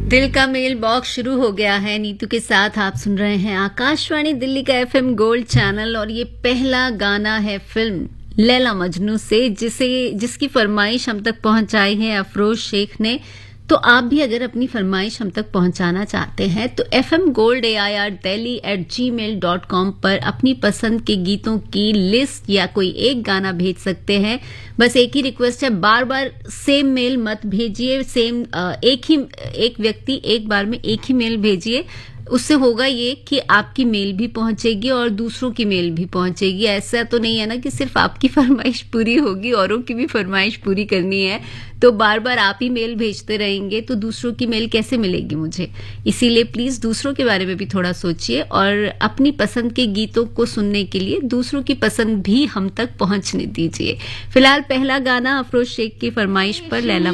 दिल का mail box शुरू हो गया है। नीतू के साथ आप सुन रहे हैं आकाशवाणी दिल्ली का एफएम गोल्ड चैनल और ये पहला गाना है फिल्म लैला मजनू से जिसकी फरमाइश हम तक पहुंचाई है अफरोज शेख ने। तो आप भी अगर अपनी फरमाइश हम तक पहुंचाना चाहते हैं तो fmgoldAIR@gmail.com पर अपनी पसंद के गीतों की लिस्ट या कोई एक गाना भेज सकते हैं। बस एक ही रिक्वेस्ट है, बार बार सेम मेल मत भेजिए। एक व्यक्ति एक बार में एक ही मेल भेजिए। उससे होगा ये कि आपकी मेल भी पहुंचेगी और दूसरों की मेल भी पहुंचेगी। ऐसा तो नहीं है ना कि सिर्फ आपकी फरमाइश पूरी होगी, औरों की भी फरमाइश पूरी करनी है। तो बार बार आप ही मेल भेजते रहेंगे तो दूसरों की मेल कैसे मिलेगी मुझे। इसीलिए प्लीज दूसरों के बारे में भी थोड़ा सोचिए और अपनी पसंद के गीतों को सुनने के लिए दूसरों की पसंद भी हम तक पहुंचने दीजिए। फिलहाल पहला गाना अफरोज शेख की फरमाइश पर लैला